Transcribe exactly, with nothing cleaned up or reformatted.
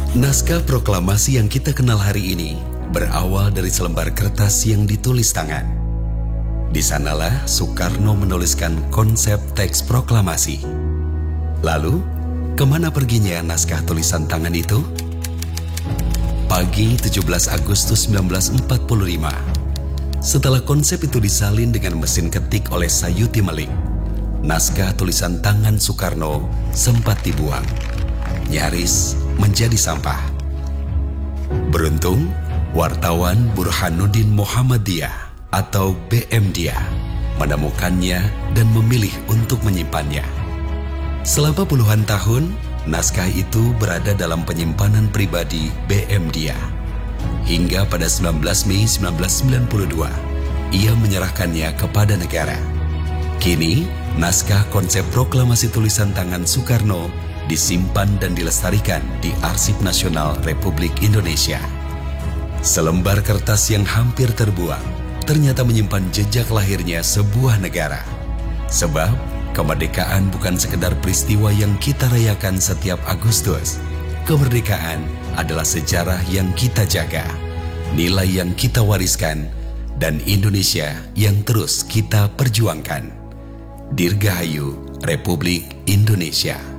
Naskah proklamasi yang kita kenal hari ini berawal dari selembar kertas yang ditulis tangan. Di sanalah Soekarno menuliskan konsep teks proklamasi. Lalu, kemana perginya naskah tulisan tangan itu? Pagi tujuh belas Agustus seribu sembilan ratus empat puluh lima, setelah konsep itu disalin dengan mesin ketik oleh Sayuti Melik, naskah tulisan tangan Soekarno sempat dibuang, nyaris menjadi sampah. Beruntung, wartawan Burhanuddin Muhammadiyah atau B M Dia menemukannya dan memilih untuk menyimpannya. Selama puluhan tahun, naskah itu berada dalam penyimpanan pribadi B M Dia. Hingga pada sembilan belas Mei seribu sembilan ratus sembilan puluh dua, ia menyerahkannya kepada negara. Kini, naskah konsep proklamasi tulisan tangan Soekarno disimpan dan dilestarikan di Arsip Nasional Republik Indonesia. Selembar kertas yang hampir terbuang ternyata menyimpan jejak lahirnya sebuah negara. Sebab, kemerdekaan bukan sekedar peristiwa yang kita rayakan setiap Agustus. Kemerdekaan adalah sejarah yang kita jaga, nilai yang kita wariskan, dan Indonesia yang terus kita perjuangkan. Dirgahayu Republik Indonesia.